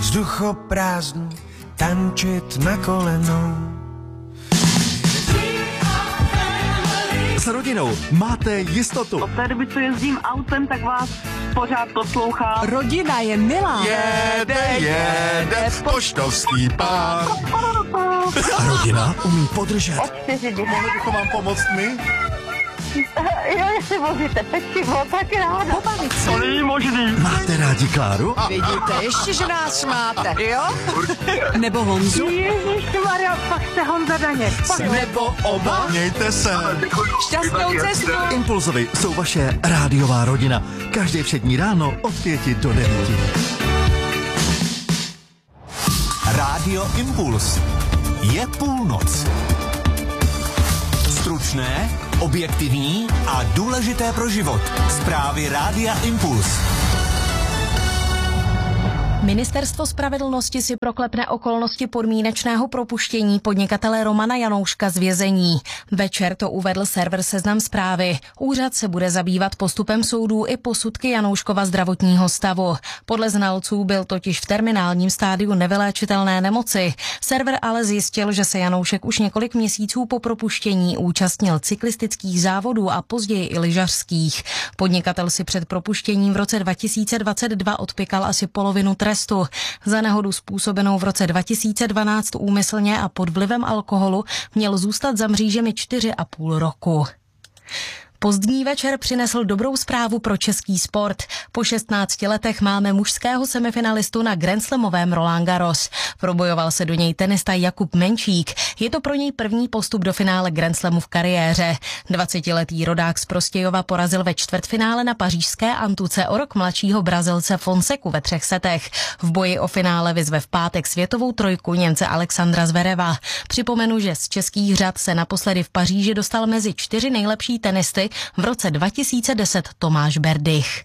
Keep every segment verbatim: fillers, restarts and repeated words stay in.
vzduchoprázdnu, tančit na kolenou. S rodinou máte jistotu. Od té doby, co jezdím autem, tak vás pořád poslouchám. Rodina je milá. Jede, jede, poštovský pár. A rodina umí podržet. Od čtyři dny. Mohli bychom vám pomoct my? Jo, jestli vozíte pečivo, tak ráda. Pobavit se. To není možný. Máte rádi Kláru? Vidíte, ještě, že nás máte, jo? Nebo Honzu? Ježišmarja, pak jste Honza Daněk. Nebo oba? Mějte se. Šťastnou cestu. Impulzovi jsou vaše rádiová rodina. Každé všední ráno od pěti do devíti. Rádio Impuls. Je půlnoc. Stručné, objektivní a důležité pro život. Zprávy Rádia Impuls. Ministerstvo spravedlnosti si proklepne okolnosti podmínečného propuštění podnikatele Romana Janouška z vězení. Večer to uvedl server Seznam Zprávy. Úřad se bude zabývat postupem soudů i posudky Janouškova zdravotního stavu. Podle znalců byl totiž v terminálním stádiu nevyléčitelné nemoci. Server ale zjistil, že se Janoušek už několik měsíců po propuštění účastnil cyklistických závodů a později i lyžařských. Podnikatel si před propuštěním v roce dva tisíce dvacet dva odpykal asi polovinu trestu. Za nehodu způsobenou v roce dva tisíce dvanáct úmyslně a pod vlivem alkoholu měl zůstat za mřížemi čtyři a půl roku. Pozdní večer přinesl dobrou zprávu pro český sport. Po šestnácti letech máme mužského semifinalistu na grandslamovém Roland Garros. Probojoval se do něj tenista Jakub Menčík. Je to pro něj první postup do finále grandslamu v kariéře. dvacetiletý rodák z Prostějova porazil ve čtvrtfinále na pařížské Antuce o rok mladšího Brazilce Fonseku ve třech setech. V boji o finále vyzve v pátek světovou trojku Němce Alexandra Zvereva. Připomenu, že z českých řad se naposledy v Paříži dostal mezi čtyři nejlepší tenisty v roce dva tisíce deset Tomáš Berdych.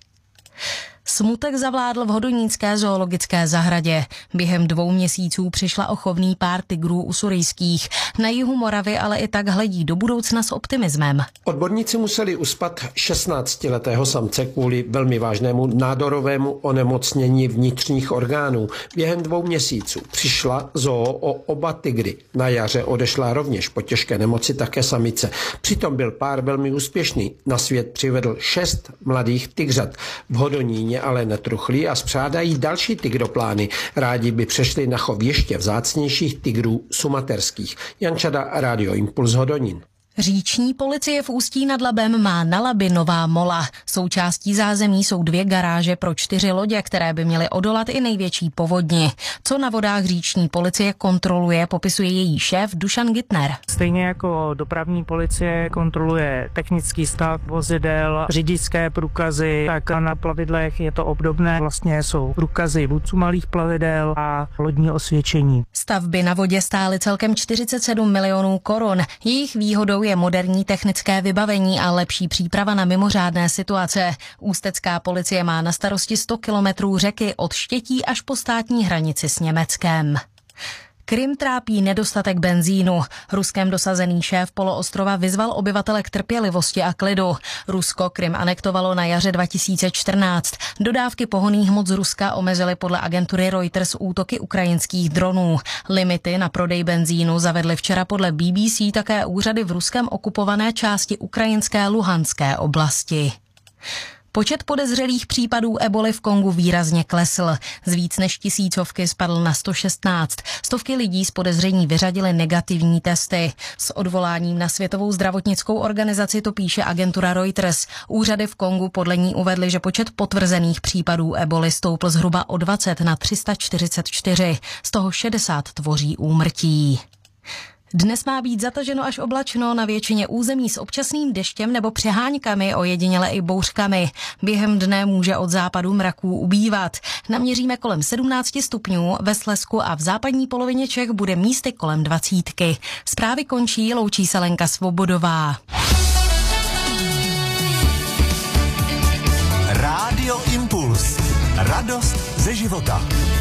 Smutek zavládl v hodonínské zoologické zahradě. Během dvou měsíců přišla o chovný pár tigrů usurijských. Na jihu Moravy ale i tak hledí do budoucna s optimismem. Odborníci museli uspat šestnáctiletého samce kvůli velmi vážnému nádorovému onemocnění vnitřních orgánů. Během dvou měsíců přišla zoo o oba tygry. Na jaře odešla rovněž po těžké nemoci také samice. Přitom byl pár velmi úspěšný. Na svět přivedl šest mladých tygřat. V Hodoníně ale netruchlí a spřádají další tygroplány. Rádi by přešli na chov ještě vzácnějších tygrů sumaterských. Jan Čada, Rádio Impuls Hodonín. Říční policie v Ústí nad Labem má na Labi nová mola. Součástí zázemí jsou dvě garáže pro čtyři lodě, které by měly odolat i největší povodni. Co na vodách říční policie kontroluje, popisuje její šéf Dušan Gittner. Stejně jako dopravní policie kontroluje technický stav vozidel, řidičské průkazy, tak na plavidlech je to obdobné. Vlastně jsou průkazy vůdců malých plavidel a lodní osvědčení. Stavby na vodě stály celkem čtyřicet sedm milionů korun. Jejich výhodou je moderní technické vybavení a lepší příprava na mimořádné situace. Ústecká policie má na starosti sto kilometrů řeky od Štětí až po státní hranici s Německem. Krym trápí nedostatek benzínu. Ruskem dosazený šéf poloostrova vyzval obyvatele k trpělivosti a klidu. Rusko Krym anektovalo na jaře dva tisíce čtrnáct. Dodávky pohonných hmot z Ruska omezily podle agentury Reuters útoky ukrajinských dronů. Limity na prodej benzínu zavedly včera podle B B C také úřady v Ruskem okupované části ukrajinské Luhanské oblasti. Počet podezřelých případů eboly v Kongu výrazně klesl. Z víc než tisícovky spadl na sto šestnáct. Stovky lidí z podezření vyřadily negativní testy. S odvoláním na Světovou zdravotnickou organizaci to píše agentura Reuters. Úřady v Kongu podle ní uvedly, že počet potvrzených případů eboly stoupl zhruba o dvacet na tři sta čtyřicet čtyři. Z toho šedesát tvoří úmrtí. Dnes má být zataženo až oblačno na většině území s občasným deštěm nebo přeháňkami, ojediněle i bouřkami. Během dne může od západu mraků ubývat. Naměříme kolem sedmnáct stupňů, ve Slezsku a v západní polovině Čech bude místy kolem dvacítky. Zprávy končí, loučí se Lenka Svobodová. Rádio Impuls. Radost ze života.